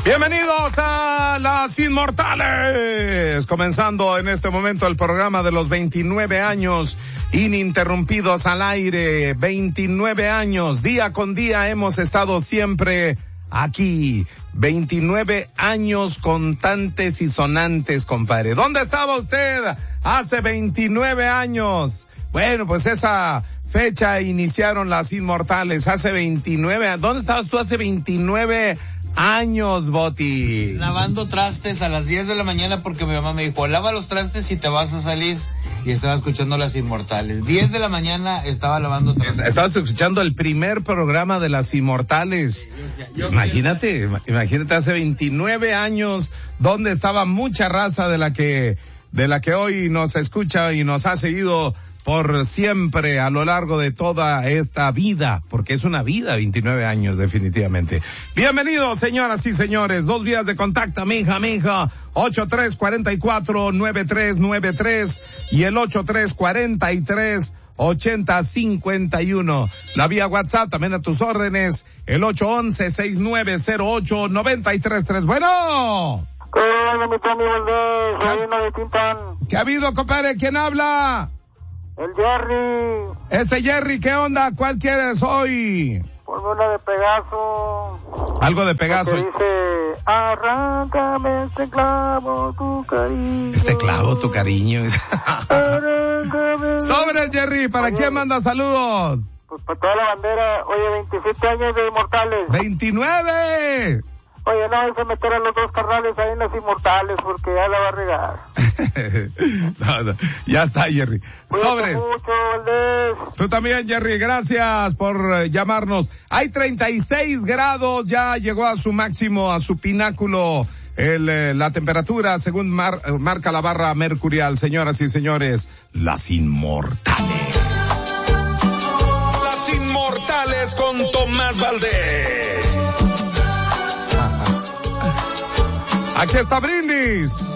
Bienvenidos a Las Inmortales, comenzando en este momento el programa de los 29 años ininterrumpidos al aire. 29 años, día con día hemos estado siempre aquí. 29 años contantes y sonantes, compadre. ¿Dónde estaba usted hace 29 años? Bueno, pues esa fecha iniciaron Las Inmortales hace 29. ¿Dónde estabas tú hace 29 años, Boti? Lavando trastes a las 10 de la mañana porque mi mamá me dijo, lava los trastes y te vas a salir. Y estaba escuchando Las Inmortales. 10 de la mañana estaba lavando trastes. Estabas escuchando el primer programa de Las Inmortales. Imagínate hace 29 años, donde estaba mucha raza de la que hoy nos escucha y nos ha seguido por siempre a lo largo de toda esta vida, porque es una vida, 29 años definitivamente. Bienvenidos, señoras y señores, 2 vías de contacto, mija, 8344-9393 y el 8343-8051. La vía WhatsApp también a tus órdenes, el 811-6908-933. Bueno. ¿Qué ha habido, compadre? ¿Quién habla? El Jerry. Ese Jerry, ¿qué onda? ¿Cuál quieres hoy? Ponme una de Pegaso. Algo de Pegaso. Que dice, arráncame este clavo, tu cariño. Este clavo, tu cariño. Sobres, Jerry, ¿para quién manda saludos? Pues para toda la bandera. Oye, 27 años de Inmortales. 29. Oye, no hay que meter a los dos carnales ahí en Las Inmortales porque ya la va a regar. No, ya está, Jerry. Cuídate Sobres. mucho, Valdés. Tú también, Jerry, gracias por llamarnos. Hay 36 grados, ya llegó a su máximo, a su pináculo, la temperatura según marca la barra mercurial. Señoras y señores, Las Inmortales. Las Inmortales con Tomás Valdés. Aquí está Brindis.